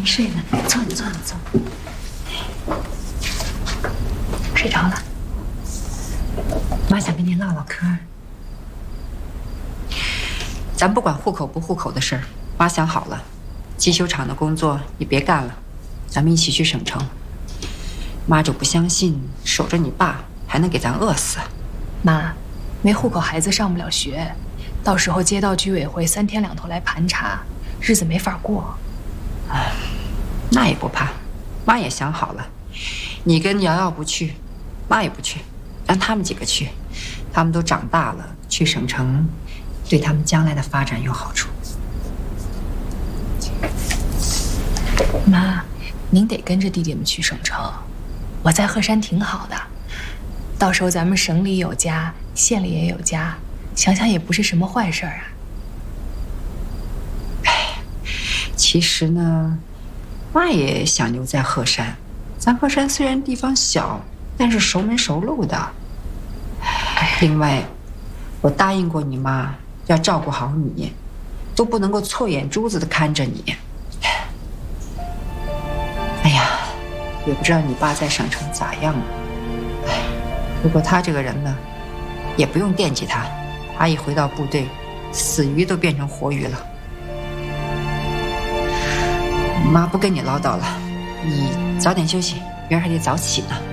睡呢，坐坐坐。睡着了。妈想跟您唠唠嗑。 咱不管户口不户口的事儿，妈想好了，机修厂的工作你别干了，咱们一起去省城。妈就不相信守着你爸还能给咱饿死。 妈，没户口孩子上不了学，到时候街道居委会3天2头来盘查，日子没法过。 那也不怕，妈也想好了，你跟瑶瑶不去，妈也不去，让他们几个去，他们都长大了，去省城对他们将来的发展有好处。 妈，您得跟着弟弟们去省城，我在鹤山挺好的，到时候咱们省里有家，县里也有家，想想也不是什么坏事啊。 其实呢，妈也想留在鹤山。咱鹤山虽然地方小，但是熟门熟路的。另外，我答应过你妈，要照顾好你，都不能够错眼珠子的看着你。哎呀，也不知道你爸在省城咋样了。不过他这个人呢，也不用惦记他，他一回到部队，死鱼都变成活鱼了。妈不跟你唠叨了，你早点休息，明儿还得早起呢。